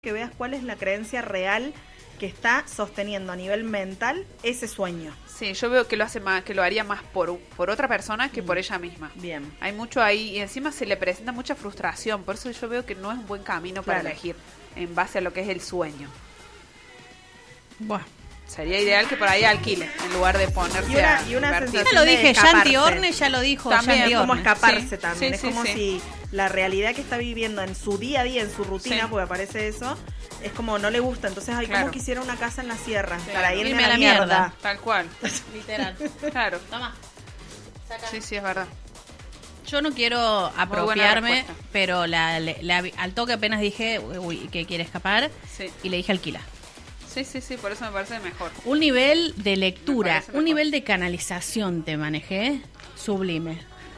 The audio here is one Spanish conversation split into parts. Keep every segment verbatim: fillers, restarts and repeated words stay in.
que veas cuál es la creencia real que está sosteniendo a nivel mental ese sueño. Sí, yo veo que lo hace más, que lo haría más por, por otra persona que por ella misma. Bien. Hay mucho ahí y encima se le presenta mucha frustración, por eso yo veo que no es un buen camino para Claro. elegir en base a lo que es el sueño. Bueno. Sería ideal que por ahí alquile en lugar de ponerse Y una- a y una invertir. sensación Ya lo de dije, escaparse. Yanti Orne ya lo dijo. También, Yanti Es como Orne. escaparse Sí, también. sí, es sí, como sí. si la realidad que está viviendo en su día a día, en su rutina, Sí. porque aparece eso, es como no le gusta. Entonces, ay, Claro. como quisiera una casa en la sierra Claro. para irme, Irme a la mierda. mierda. Tal cual. Literal. Claro. Toma. Sí, sí, es verdad. Yo no quiero apropiarme, respuesta. pero la, la- al toque apenas dije uy, que quiere escapar Sí. y le dije alquila. Sí, sí, sí, por eso me parece mejor. Un nivel de Me lectura, parece mejor. un nivel de canalización te manejé sublime.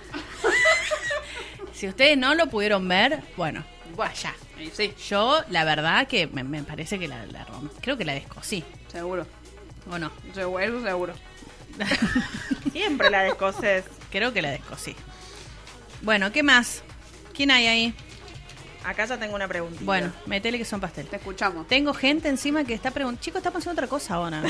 Si ustedes no lo pudieron ver, bueno, vaya. Y sí, Yo, la verdad que me, me parece que la, la rom- creo que la descosí, seguro. ¿o no? Seguro, seguro. Siempre la de escocés. Creo que la descosí. Bueno, ¿qué más? ¿Quién hay ahí? Acá ya tengo una preguntita. Bueno, metele que son pastel. Te escuchamos. Tengo gente encima que está preguntando, chicos, estamos haciendo otra cosa ahora.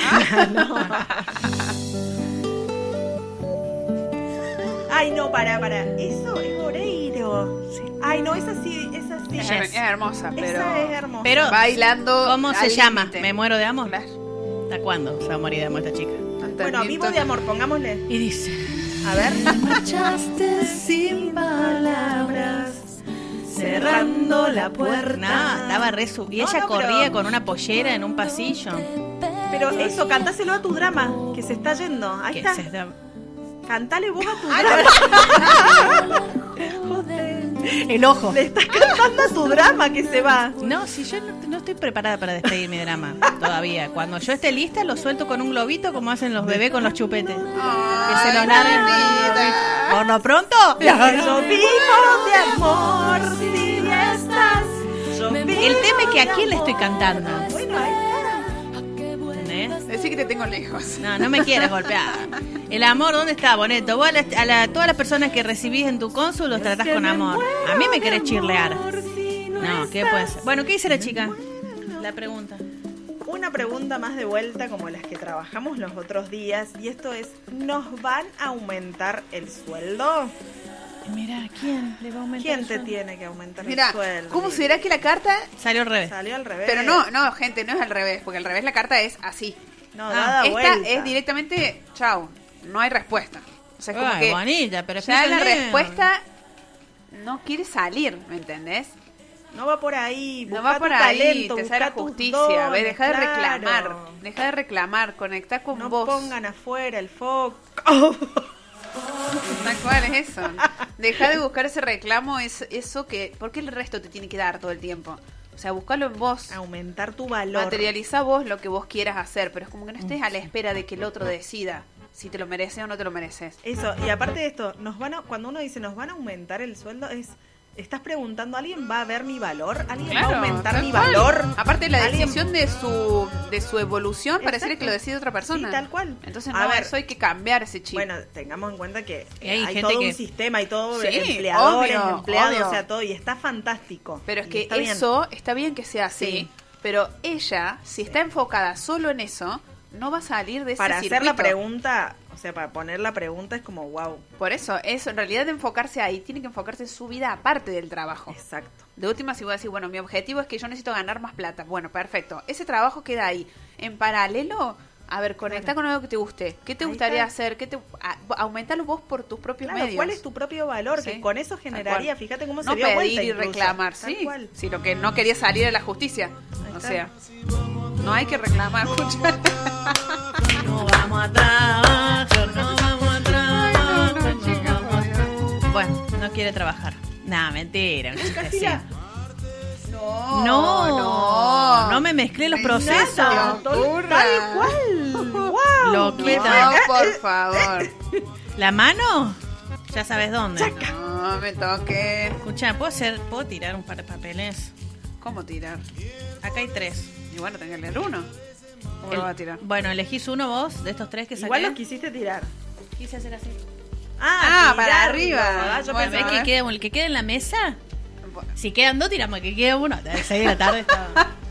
Ay, no, para, para. Eso es Oreiro. Ay, no, esa sí, esa sí. Es, Yes. es hermosa, pero... Esa es hermosa. Pero, bailando ¿cómo al se llama? límite. ¿Me muero de amor? Claro. ¿Hasta cuándo se va a morir de amor esta chica? Bueno, vivo de amor, pongámosle. Y dice... A ver. Marchaste sin palabras, cerrando la puerta. No, estaba re su... Y No, ella no, corría pero- con una pollera en un pasillo. Pero eso, cantáselo a tu drama, que se está yendo. Ahí Que está. se está- Cantale vos a tu drama. El ojo. Le estás cantando a tu drama que se va. No, si yo no, no estoy preparada para despedir mi drama todavía. Cuando yo esté lista, lo suelto con un globito como hacen los bebés con los chupetes. Que se los larguen. Por lo pronto. Yo vivo de amor si estás. Yo vivo El tema es que a de quién le estoy amor. cantando. Bueno, ahí está. ¿Entendés? Decí que te tengo lejos. No, no me quieras golpear. El amor, ¿dónde está, Boneto? Vos a, la- a la- todas las personas que recibís en tu cónsul los tratás con amor. A mí me querés chirlear. No, ¿qué puede ser? Bueno, ¿qué dice la chica? La pregunta. Una pregunta más de vuelta como las que trabajamos los otros días. Y esto es, ¿nos van a aumentar el sueldo? Mira, ¿quién le va a aumentar ¿Quién el te sueldo? tiene que aumentar Mira, el sueldo? ¿cómo será que la carta... Salió al revés. Salió al revés. Pero no, no, gente, no es al revés, porque al revés la carta es así. No, Ah, dada Esta vuelta. es directamente, chao, no hay respuesta. O sea, es como Ay, que bonita, pero ya la explícale. respuesta no quiere salir, ¿me entendés? No va por ahí. No buscá va por tu ahí, talento, te sale la buscá tus justicia, dones, ve, deja de claro. reclamar, deja de reclamar, conecta con No vos. pongan afuera el foco. Tal cual es eso. Deja de buscar ese reclamo, es eso que, ¿por qué el resto te tiene que dar todo el tiempo? O sea, buscalo en vos. Aumentar tu valor. Materializa vos lo que vos quieras hacer, pero es como que no estés a la espera de que el otro decida si te lo mereces o no te lo mereces. Eso, y aparte de esto, nos van a, cuando uno dice nos van a aumentar el sueldo, es estás preguntando, ¿alguien va a ver mi valor? ¿Alguien va a aumentar tal mi cual. valor? Aparte la ¿Alguien- decisión de su de su evolución pareciera Exacto. que lo decide otra persona. Sí, tal cual. Entonces A no, ver, eso hay que cambiar ese chip. Bueno, tengamos en cuenta que Y hay hay, gente todo que- un sistema y todo, Sí, empleadores, obvio, empleados, obvio. o sea, todo, y está fantástico. Pero es Y que está bien. eso está bien que sea así, Sí. pero ella, si está enfocada solo en eso, no va a salir de ese Para circuito. hacer la pregunta, o sea, para poner la pregunta es como, wow, Por eso, eso, en realidad de enfocarse ahí, tiene que enfocarse en su vida aparte del trabajo. exacto. De última, si voy a decir, bueno, mi objetivo es que yo necesito ganar más plata. Bueno, perfecto. Ese trabajo queda ahí. En paralelo, a ver, conecta Claro. con algo que te guste. ¿Qué te Ahí gustaría está. hacer? ¿Qué te, a- aumentalo vos por tus propios Claro, medios. ¿cuál es tu propio valor? Sí, Que con eso tal generaría, cual. fíjate cómo se No dio pedir vuelta y incluso. reclamar, Tal sí. cual. Si lo que no quería salir de la justicia. Ahí O está. sea, no hay que reclamar. escucha. No vamos a trabajar, no vamos a trabajar. no, chica, no vamos a- Bueno, no quiere trabajar. Nah, mentira. un chiste Casi así. la- No, No, no. no me mezclé los procesos. Nada, Te ocurra. tal cual. Wow. Loquita. No, por favor. ¿La mano? Ya sabes dónde. No me toques. Escucha, ¿puedo hacer, puedo tirar un par de papeles? ¿Cómo tirar? Acá hay tres. Y bueno, tengo que leer uno. ¿Cómo El- lo va a tirar? Bueno, elegís uno vos de estos tres que saqué. Igual los quisiste tirar. Quise hacer así. Ah, para tirarlo. arriba. Ah, yo Bueno, ¿Ves pensaba- que ver. queda, el que queda en la mesa? Si quedan dos, tiramos el que queda uno. A las seis de la tarde está.